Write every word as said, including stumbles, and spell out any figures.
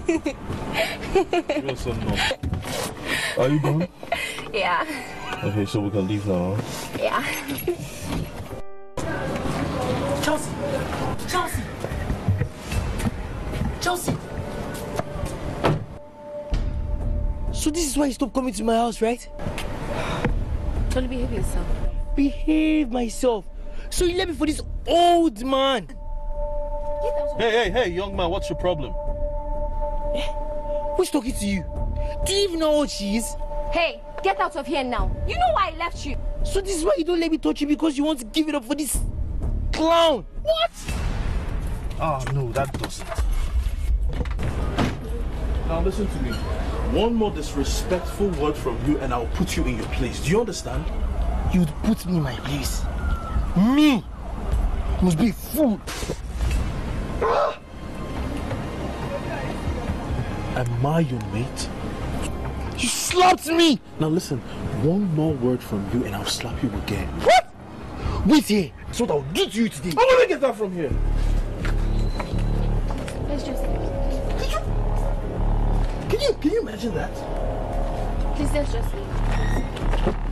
You're so naughty. Are you done? Yeah. Okay, so we can leave now. Yeah. Chelsea! Chelsea! Chelsea! So this is why you stopped coming to my house, right? Totally behave yourself. Behave myself. So you left me for this old man. Hey, hey, hey, young man, what's your problem? Who's talking to you? Do you even know what she is? Hey, get out of here now. You know why I left you. So this is why you don't let me touch you, because you want to give it up for this clown. What? Oh, no, that doesn't. Now listen to me. One more disrespectful word from you and I'll put you in your place. Do you understand? You'd put me in my place. Me? Must be a fool. Am I your mate? You slapped me! Now listen, one more word from you and I'll slap you again. What? Wait here. That's what I'll do to you today. How will I get that from here? Let's just Can you, can you, can you imagine that? please let's just leave.